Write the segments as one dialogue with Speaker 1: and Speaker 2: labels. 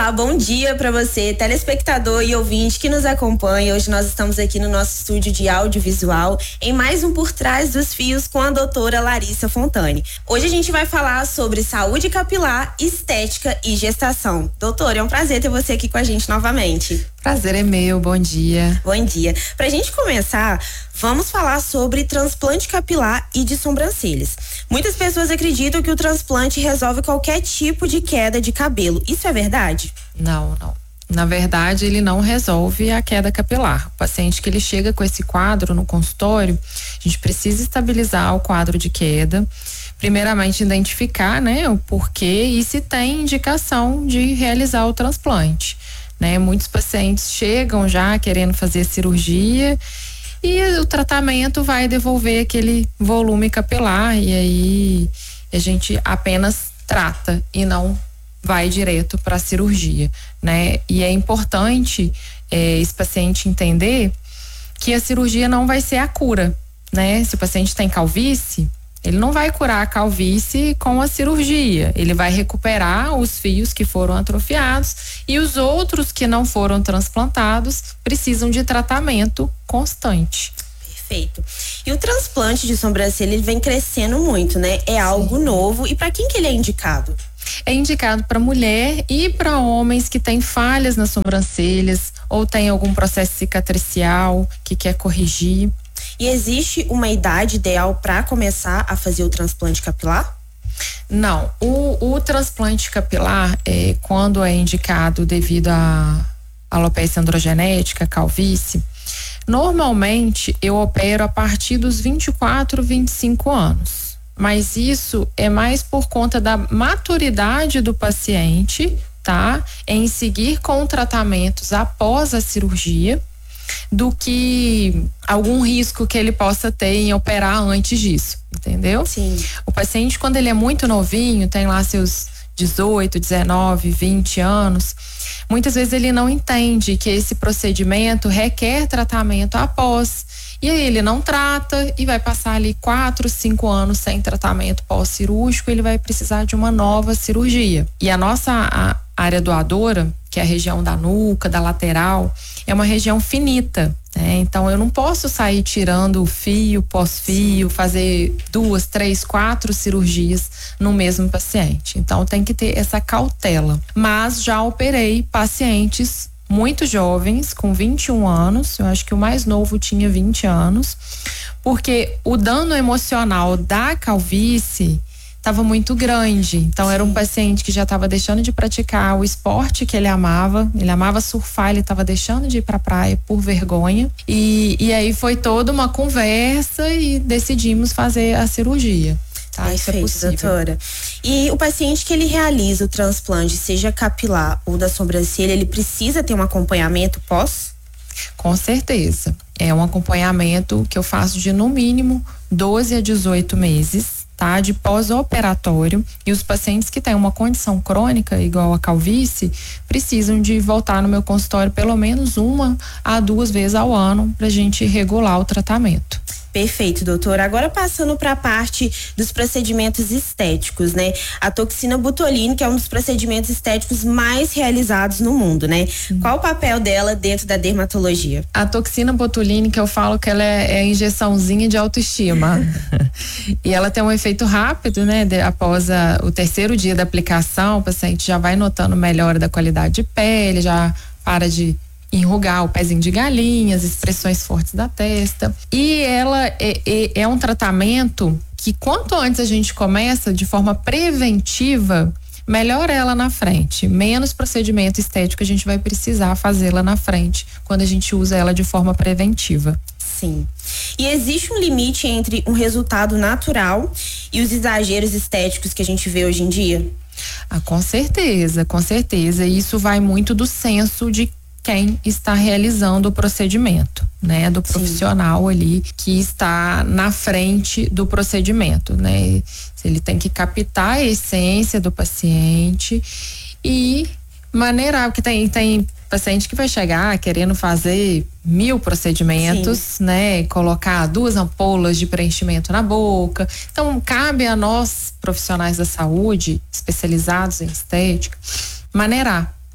Speaker 1: Olá, bom dia para você, telespectador e ouvinte que nos acompanha. Hoje nós estamos aqui no nosso estúdio de audiovisual em mais um Por Trás dos Fios com a doutora Larissa Fontani. Hoje a gente vai falar sobre saúde capilar, estética e gestação. Doutora, é um prazer ter você aqui com a gente novamente.
Speaker 2: Prazer é meu, bom dia.
Speaker 1: Bom dia. Pra gente começar, vamos falar sobre transplante capilar e de sobrancelhas. Muitas pessoas acreditam que o transplante resolve qualquer tipo de queda de cabelo. Isso é verdade?
Speaker 2: Não. Na verdade, ele não resolve a queda capilar. O paciente que ele chega com esse quadro no consultório, a gente precisa estabilizar o quadro de queda. Primeiramente, identificar, o porquê e se tem indicação de realizar o transplante. Muitos pacientes chegam já querendo fazer cirurgia e o tratamento vai devolver aquele volume capilar e aí a gente apenas trata e não vai direto para a cirurgia, E é importante esse paciente entender que a cirurgia não vai ser a cura, Se o paciente tem calvície, ele não vai curar a calvície com a cirurgia, ele vai recuperar os fios que foram atrofiados e os outros que não foram transplantados precisam de tratamento constante.
Speaker 1: Perfeito. E o transplante de sobrancelha, ele vem crescendo muito, É algo novo. E para quem que ele é indicado?
Speaker 2: É indicado para mulher e para homens que têm falhas nas sobrancelhas ou tem algum processo cicatricial que quer corrigir.
Speaker 1: E existe uma idade ideal para começar a fazer o transplante capilar?
Speaker 2: Não, o transplante capilar quando é indicado devido à alopecia androgenética, calvície, normalmente eu opero a partir dos 24, 25 anos. Mas isso é mais por conta da maturidade do paciente, em seguir com tratamentos após a cirurgia, do que algum risco que ele possa ter em operar antes disso, entendeu?
Speaker 1: Sim.
Speaker 2: O paciente, quando ele é muito novinho, tem lá seus 18, 19, 20 anos, muitas vezes ele não entende que esse procedimento requer tratamento após, e aí ele não trata e vai passar ali 4, 5 anos sem tratamento pós-cirúrgico, ele vai precisar de uma nova cirurgia. E a nossa área doadora, que é a região da nuca, da lateral, é uma região finita, Então eu não posso sair tirando fio, pós-fio, fazer 2, 3, 4 cirurgias no mesmo paciente. Então tem que ter essa cautela. Mas já operei pacientes muito jovens, com 21 anos, eu acho que o mais novo tinha 20 anos, porque o dano emocional da calvície estava muito grande. Então era um paciente que já estava deixando de praticar o esporte que ele amava surfar, ele estava deixando de ir pra praia por vergonha e aí foi toda uma conversa e decidimos fazer a cirurgia. Isso é possível.
Speaker 1: Doutora. E o paciente que ele realiza o transplante, seja capilar ou da sobrancelha, ele precisa ter um acompanhamento pós?
Speaker 2: Com certeza. É um acompanhamento que eu faço de no mínimo 12 a 18 meses. De pós-operatório, e os pacientes que têm uma condição crônica igual a calvície precisam de voltar no meu consultório pelo menos 1 a 2 vezes ao ano pra gente regular o tratamento.
Speaker 1: Perfeito, doutora. Agora passando para a parte dos procedimentos estéticos, A toxina botulínica, que é um dos procedimentos estéticos mais realizados no mundo, Qual o papel dela dentro da dermatologia?
Speaker 2: A toxina botulínica, eu falo que ela é a injeçãozinha de autoestima. E ela tem um efeito rápido, após o 3º dia da aplicação, o paciente já vai notando melhora da qualidade de pele, já para de enrugar o pezinho de galinha, as expressões fortes da testa. E ela é um tratamento que quanto antes a gente começa de forma preventiva, melhor ela na frente. Menos procedimento estético a gente vai precisar fazê-la na frente quando a gente usa ela de forma preventiva.
Speaker 1: Sim. E existe um limite entre um resultado natural e os exageros estéticos que a gente vê hoje em dia?
Speaker 2: Com certeza, com certeza. E isso vai muito do senso de quem está realizando o procedimento, do profissional ali que está na frente do procedimento, Ele tem que captar a essência do paciente e maneirar, porque tem paciente que vai chegar querendo fazer 1000 procedimentos, colocar 2 ampolas de preenchimento na boca. Então cabe a nós, profissionais da saúde, especializados em estética, maneirar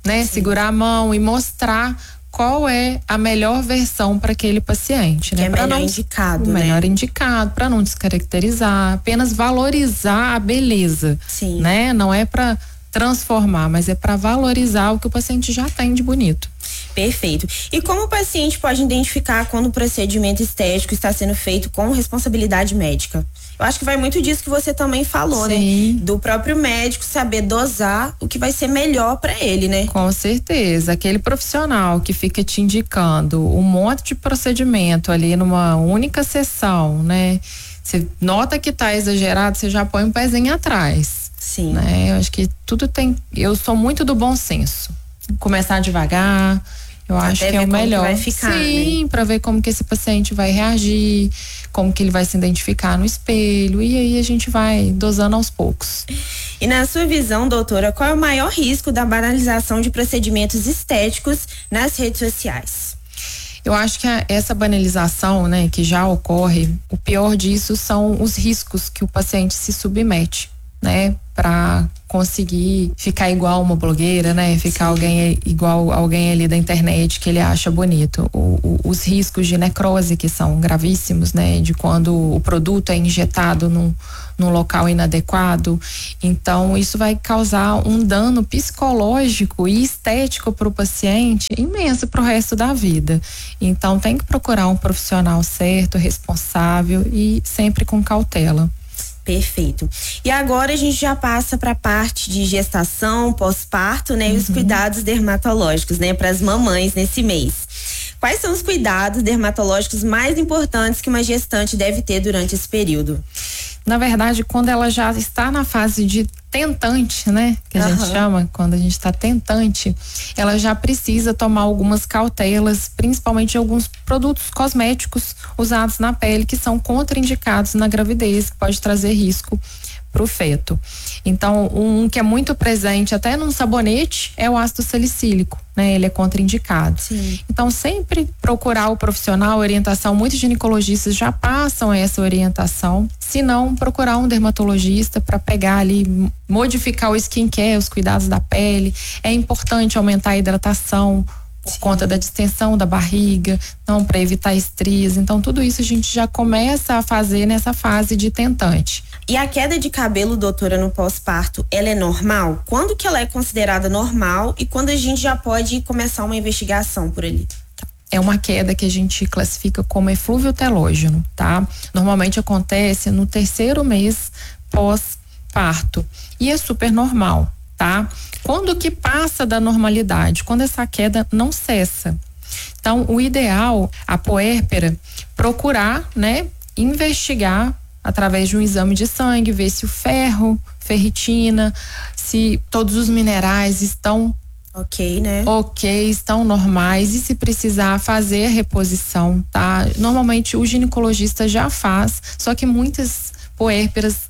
Speaker 2: né?
Speaker 1: Sim.
Speaker 2: Segurar a mão e mostrar qual é a melhor versão para aquele paciente, né?
Speaker 1: Que é melhor indicado,
Speaker 2: o
Speaker 1: né?
Speaker 2: melhor indicado, para não descaracterizar, apenas valorizar a beleza,
Speaker 1: Sim.
Speaker 2: né? Não é para transformar, mas é para valorizar o que o paciente já tem de bonito.
Speaker 1: Perfeito. E como o paciente pode identificar quando o procedimento estético está sendo feito com responsabilidade médica? Eu acho que vai muito disso que você também falou,
Speaker 2: Sim.
Speaker 1: né? Do próprio médico saber dosar o que vai ser melhor para ele, né?
Speaker 2: Com certeza. Aquele profissional que fica te indicando um monte de procedimento ali numa única sessão, né? Você nota que tá exagerado, você já põe um pezinho atrás.
Speaker 1: Sim.
Speaker 2: Né? Eu acho que tudo tem. Eu sou muito do bom senso. Começar devagar. Eu acho que é o melhor.
Speaker 1: Vai ficar,
Speaker 2: sim,
Speaker 1: né?
Speaker 2: para ver como que esse paciente vai reagir, como que ele vai se identificar no espelho, e aí a gente vai dosando aos poucos.
Speaker 1: E na sua visão, doutora, qual é o maior risco da banalização de procedimentos estéticos nas redes sociais?
Speaker 2: Eu acho que essa banalização, né, que já ocorre, o pior disso são os riscos que o paciente se submete, né, para conseguir ficar igual uma blogueira, né, ficar igual alguém ali da internet que ele acha bonito. Os riscos de necrose que são gravíssimos, né, de quando o produto é injetado num local inadequado. Então isso vai causar um dano psicológico e estético para o paciente imenso para o resto da vida. Então tem que procurar um profissional certo, responsável e sempre com cautela.
Speaker 1: Perfeito. E agora a gente já passa para a parte de gestação, pós-parto, né? E os cuidados dermatológicos, né? Para as mamães nesse mês. Quais são os cuidados dermatológicos mais importantes que uma gestante deve ter durante esse período?
Speaker 2: Na verdade, quando ela já está na fase de tentante, né? Que a gente chama, quando a gente está tentante, ela já precisa tomar algumas cautelas, principalmente alguns produtos cosméticos usados na pele que são contraindicados na gravidez, que pode trazer risco para o feto. Então, um que é muito presente até num sabonete é o ácido salicílico, né? Ele é contraindicado.
Speaker 1: Sim.
Speaker 2: Então, sempre procurar o profissional, orientação. Muitos ginecologistas já passam essa orientação. Se não, procurar um dermatologista para pegar ali, modificar o skincare, os cuidados da pele. É importante aumentar a hidratação por conta da distensão da barriga, então para evitar estrias. Então, tudo isso a gente já começa a fazer nessa fase de tentante.
Speaker 1: E a queda de cabelo, doutora, no pós-parto, ela é normal? Quando que ela é considerada normal e quando a gente já pode começar uma investigação por ali?
Speaker 2: É uma queda que a gente classifica como eflúvio telógeno, tá? Normalmente acontece no 3º mês pós-parto e é super normal, tá? Quando que passa da normalidade? Quando essa queda não cessa. Então, o ideal, a puérpera, procurar, né, investigar através de um exame de sangue, ver se o ferro, ferritina, se todos os minerais estão
Speaker 1: ok, né?
Speaker 2: Ok, estão normais, e se precisar fazer a reposição, tá? Normalmente o ginecologista já faz, só que muitas puérperas,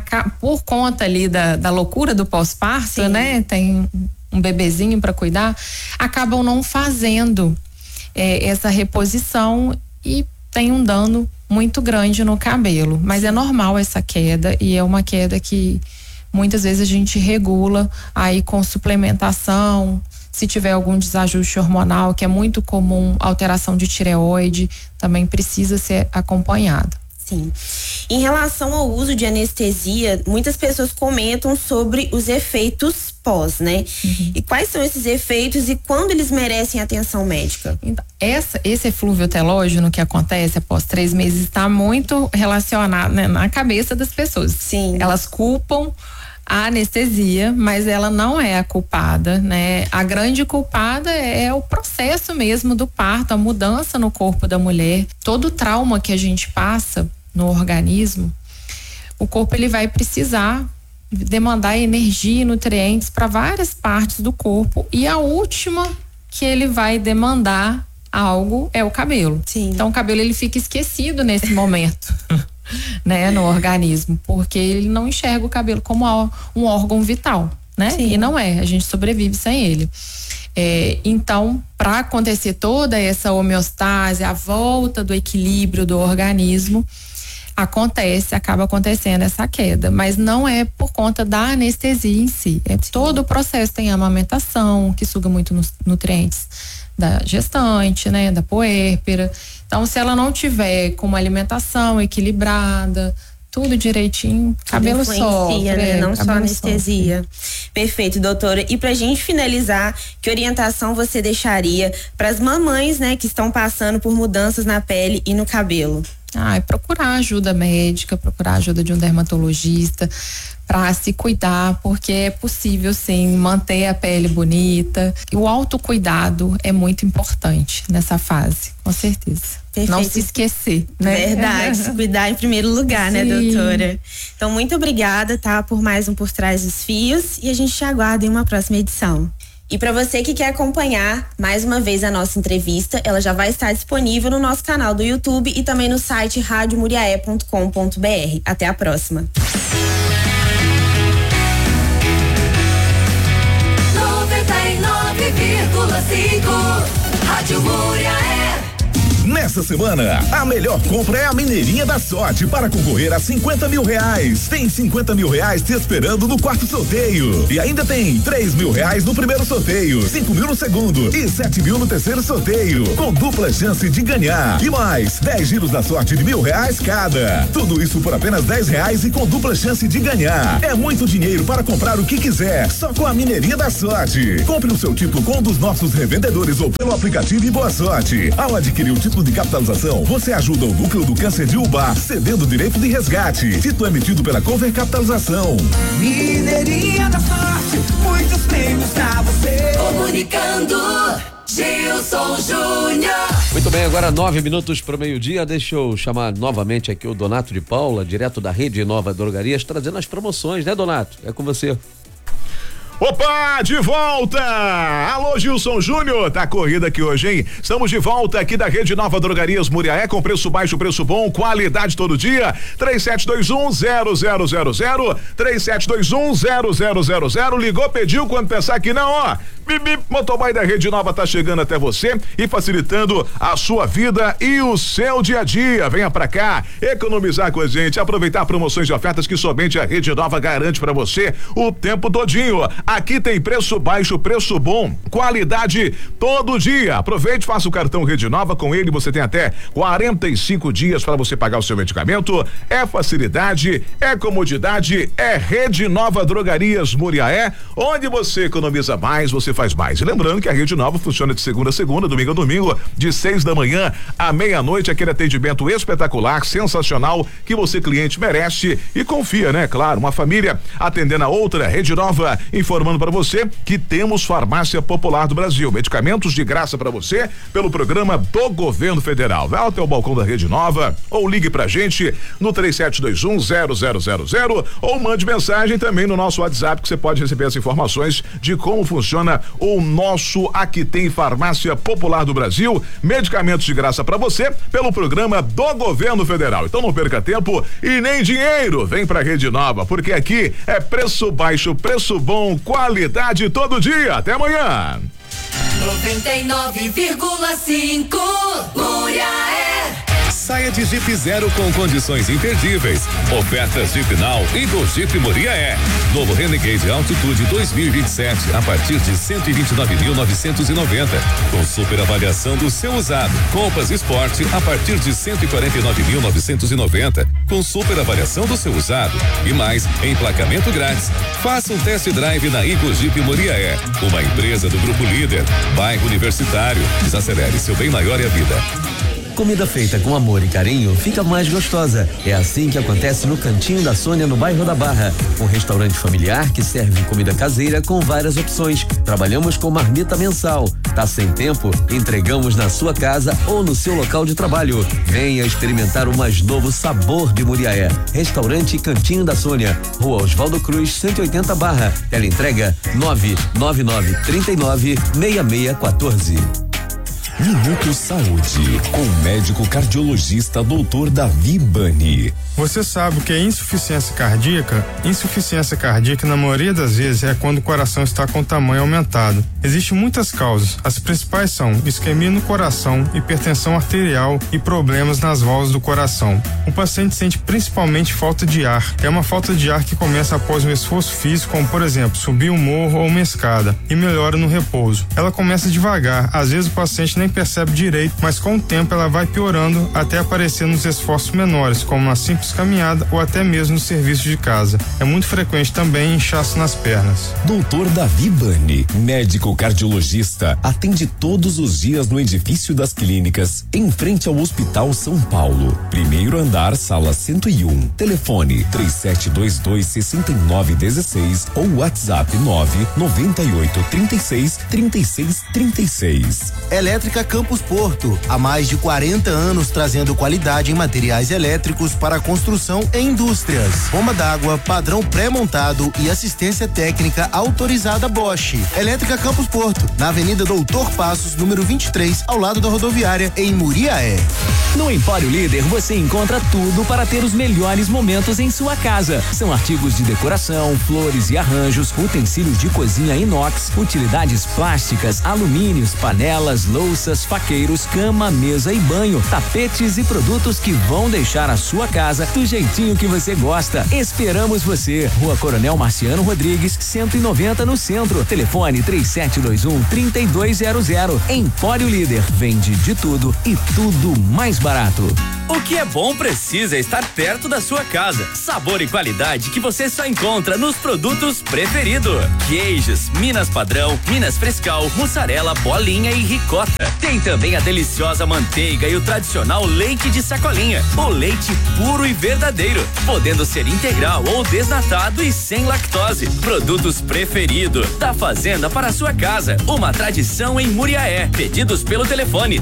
Speaker 2: por conta ali da loucura do pós-parto, né? Tem um bebezinho para cuidar, acabam não fazendo essa reposição e tem um dano muito grande no cabelo. Mas é normal essa queda, e é uma queda que muitas vezes a gente regula aí com suplementação, se tiver algum desajuste hormonal, que é muito comum, alteração de tireoide, também precisa ser acompanhado.
Speaker 1: Sim. Em relação ao uso de anestesia, muitas pessoas comentam sobre os efeitos pós, né? E quais são esses efeitos e quando eles merecem atenção médica?
Speaker 2: Então, esse eflúvio telógeno que acontece após 3 meses está muito relacionado, né, na cabeça das pessoas.
Speaker 1: Sim.
Speaker 2: Elas culpam a anestesia, mas ela não é a culpada, né? A grande culpada é o processo mesmo do parto, a mudança no corpo da mulher, todo o trauma que a gente passa no organismo. O corpo ele vai precisar demandar energia e nutrientes para várias partes do corpo, e a última que ele vai demandar algo é o cabelo.
Speaker 1: Sim.
Speaker 2: Então o cabelo ele fica esquecido nesse momento. Né, no organismo, porque ele não enxerga o cabelo como um órgão vital, né?
Speaker 1: Sim.
Speaker 2: E não é, a gente sobrevive sem ele. Então, para acontecer toda essa homeostase, a volta do equilíbrio do organismo, acaba acontecendo essa queda, mas não é por conta da anestesia em si, todo o processo. Tem a amamentação, que suga muito nutrientes da gestante, né, da puérpera. Então, se ela não tiver com uma alimentação equilibrada, tudo direitinho, cabelo sofre,
Speaker 1: né? Não só anestesia. Perfeito, doutora. E pra gente finalizar, que orientação você deixaria para as mamães, né, que estão passando por mudanças na pele e no cabelo?
Speaker 2: É procurar ajuda médica, procurar ajuda de um dermatologista para se cuidar, porque é possível sim manter a pele bonita. E o autocuidado é muito importante nessa fase, com certeza. Perfeito. Não se esquecer, né?
Speaker 1: Verdade, se cuidar em primeiro lugar, sim, né, doutora? Então, muito obrigada, tá, por mais um Por Trás dos Fios, e a gente te aguarda em uma próxima edição. E para você que quer acompanhar mais uma vez a nossa entrevista, ela já vai estar disponível no nosso canal do YouTube e também no site radiomuriaé.com.br. Até a próxima.
Speaker 3: 99,5 Rádio Muriaé.
Speaker 4: Nessa semana, a melhor compra é a Mineirinha da Sorte para concorrer a R$50 mil. Tem R$50 mil te esperando no quarto sorteio. E ainda tem R$3 mil no primeiro sorteio, 5 mil no segundo e 7 mil no terceiro sorteio, com dupla chance de ganhar. E mais 10 giros da sorte de R$1.000 cada. Tudo isso por apenas R$10 e com dupla chance de ganhar. É muito dinheiro para comprar o que quiser, só com a Mineirinha da Sorte. Compre o seu título com um dos nossos revendedores ou pelo aplicativo e boa sorte. Ao adquirir o título de capitalização, você ajuda o Núcleo do Câncer de Ubá, cedendo o direito de resgate. Título emitido pela Cover Capitalização.
Speaker 3: Mineirinha da Sorte, muitos prêmios pra você. Comunicando, Gilson Júnior.
Speaker 5: Muito bem, agora 9 minutos para o meio-dia. Deixa eu chamar novamente aqui o Donato de Paula, direto da Rede Nova Drogarias, trazendo as promoções, né, Donato? É com você.
Speaker 4: Opa, de volta! Alô, Gilson Júnior, tá corrida aqui hoje, hein? Estamos de volta aqui da Rede Nova Drogarias Muriaé, com preço baixo, preço bom, qualidade todo dia. 3721-0000, 3721-0000, ligou, pediu, quando pensar que não, ó. Motoboy da Rede Nova tá chegando até você e facilitando a sua vida e o seu dia a dia. Venha pra cá, economizar com a gente, aproveitar promoções e ofertas que somente a Rede Nova garante pra você o tempo todinho. Aqui tem preço baixo, preço bom, qualidade todo dia. Aproveite, faça o cartão Rede Nova, com ele você tem até 45 dias para você pagar o seu medicamento. É facilidade, é comodidade, é Rede Nova Drogarias Muriaé, onde você economiza mais, você faz mais. E lembrando que a Rede Nova funciona de segunda a segunda, domingo a domingo, de 6 da manhã à meia-noite, aquele atendimento espetacular, sensacional, que você, cliente, merece e confia, né? Claro, uma família atendendo a outra. Rede Nova informando para você que temos Farmácia Popular do Brasil, medicamentos de graça para você pelo programa do Governo Federal. Vai até o balcão da Rede Nova ou ligue pra gente no 3721-0000 ou mande mensagem também no nosso WhatsApp, que você pode receber as informações de como funciona o nosso Aqui Tem Farmácia Popular do Brasil, medicamentos de graça para você pelo programa do Governo Federal. Então não perca tempo e nem dinheiro, vem pra Rede Nova, porque aqui é preço baixo, preço bom, qualidade todo dia. Até amanhã.
Speaker 3: 99,5 Muriaé.
Speaker 6: Saia de Jeep Zero com condições imperdíveis. Ofertas Jeep Now e do Jeep Muriaé. Novo Renegade Altitude 2027 a partir de 129.990. Com super avaliação do seu usado. Compass Sport a partir de 149.990. Com super avaliação do seu usado. E mais, emplacamento grátis. Faça um test drive na Igo Jeep Muriaé. Uma empresa do Grupo Líder. Bairro Universitário. Desacelere, seu bem maior é a vida.
Speaker 7: Comida feita com amor e carinho fica mais gostosa. É assim que acontece no Cantinho da Sônia, no bairro da Barra. Um restaurante familiar que serve comida caseira com várias opções. Trabalhamos com marmita mensal. Tá sem tempo? Entregamos na sua casa ou no seu local de trabalho. Venha experimentar o mais novo sabor de Muriaé. Restaurante Cantinho da Sônia, Rua Oswaldo Cruz, 180 Barra. Teleentrega 999396614.
Speaker 6: Minuto Saúde, com o médico cardiologista Dr. Davi Bani.
Speaker 8: Você sabe o que é insuficiência cardíaca? Insuficiência cardíaca, na maioria das vezes, é quando o coração está com o tamanho aumentado. Existem muitas causas. As principais são isquemia no coração, hipertensão arterial e problemas nas válvulas do coração. O paciente sente principalmente falta de ar. É uma falta de ar que começa após um esforço físico, como por exemplo, subir um morro ou uma escada, e melhora no repouso. Ela começa devagar, às vezes o paciente nem percebe direito, mas com o tempo ela vai piorando até aparecer nos esforços menores, como na simples caminhada ou até mesmo no serviço de casa. É muito frequente também inchaço nas pernas.
Speaker 6: Doutor Davi Bani, médico cardiologista, atende todos os dias no edifício das clínicas, em frente ao Hospital São Paulo. Primeiro andar, sala 101. Telefone 3722-6916 ou WhatsApp 99836-3636.
Speaker 9: Elétrica Campos Porto, há mais de 40 anos trazendo qualidade em materiais elétricos para construção e indústrias. Bomba d'água, padrão pré-montado e assistência técnica autorizada Bosch. Elétrica Campos Porto, na Avenida Doutor Passos, número 23, ao lado da rodoviária, em Muriaé.
Speaker 10: No Empório Líder você encontra tudo para ter os melhores momentos em sua casa. São artigos de decoração, flores e arranjos, utensílios de cozinha inox, utilidades plásticas, alumínios, panelas, louças, faqueiros, cama, mesa e banho, tapetes e produtos que vão deixar a sua casa do jeitinho que você gosta. Esperamos você. Rua Coronel Marciano Rodrigues, 190 no centro. Telefone 3721-3200. Empório Líder. Vende de tudo e tudo mais barato.
Speaker 11: O que é bom precisa estar perto da sua casa. Sabor e qualidade que você só encontra nos produtos Preferido. Queijos, Minas Padrão, Minas Frescal, mussarela, bolinha e ricota. Tem também a deliciosa manteiga e o tradicional leite de sacolinha. O leite puro e verdadeiro, podendo ser integral ou desnatado e sem lactose. Produtos Preferido, da fazenda para a sua casa. Uma tradição em Muriaé. Pedidos pelo telefone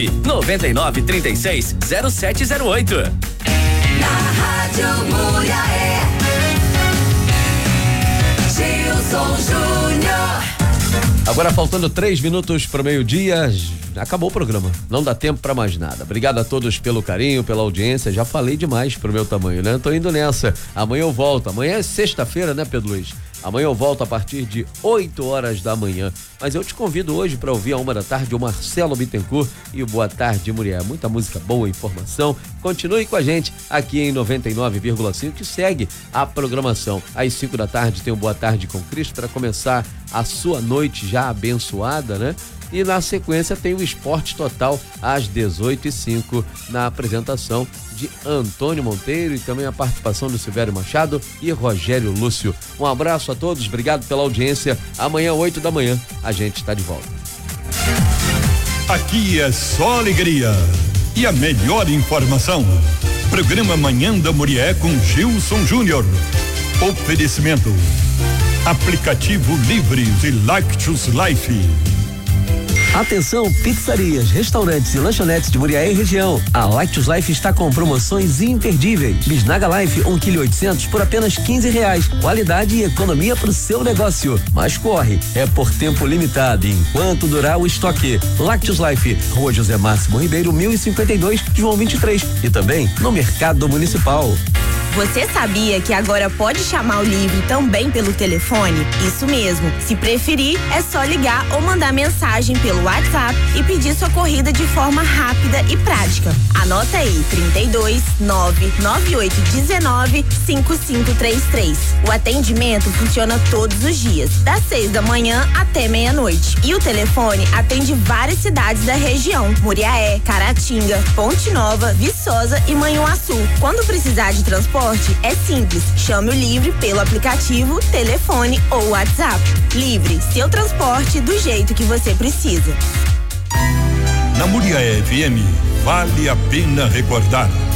Speaker 11: 999360708.
Speaker 3: Na Rádio Muriaé, Gilson Júnior.
Speaker 5: Agora faltando 3 minutos para o meio-dia, acabou o programa. Não dá tempo para mais nada. Obrigado a todos pelo carinho, pela audiência. Já falei demais pro meu tamanho, né? Tô indo nessa. Amanhã eu volto. Amanhã é sexta-feira, né, Pedro Luiz? Amanhã eu volto a partir de 8 horas da manhã. Mas eu te convido hoje para ouvir à 1 da tarde o Marcelo Bittencourt e o Boa Tarde Mulher. Muita música boa, informação. Continue com a gente aqui em 99,5 que segue a programação. Às 5 da tarde tem o Boa Tarde com Cristo para começar a sua noite já abençoada, né? E na sequência tem o Esporte Total às 18h05 na apresentação de Antônio Monteiro e também a participação do Silvério Machado e Rogério Lúcio. Um abraço a todos, obrigado pela audiência. Amanhã, 8 da manhã, a gente está de volta.
Speaker 12: Aqui é só alegria e a melhor informação. Programa Manhã da Muriaé com Gilson Júnior. Oferecimento: aplicativo Livres e Lactus Life.
Speaker 7: Atenção, pizzarias, restaurantes e lanchonetes de Muriaé e região. A Lactus Life está com promoções imperdíveis. Bisnaga Life 1,8 kg por apenas R$15. Qualidade e economia para o seu negócio. Mas corre, é por tempo limitado, enquanto durar o estoque. Lactus Life, Rua José Máximo Ribeiro, 1052, João 23. E também no Mercado Municipal.
Speaker 1: Você sabia que agora pode chamar o Livre também pelo telefone? Isso mesmo. Se preferir, é só ligar ou mandar mensagem pelo WhatsApp e pedir sua corrida de forma rápida e prática. Anota aí, 32-99819-5533. O atendimento funciona todos os dias, das 6 da manhã até meia-noite. E o telefone atende várias cidades da região: Muriaé, Caratinga, Ponte Nova, Viçosa e Manhuaçu. Quando precisar de transporte, é simples. Chame o Livre pelo aplicativo, telefone ou WhatsApp. Livre, seu transporte do jeito que você precisa.
Speaker 12: Na Muriaé FM, vale a pena recordar: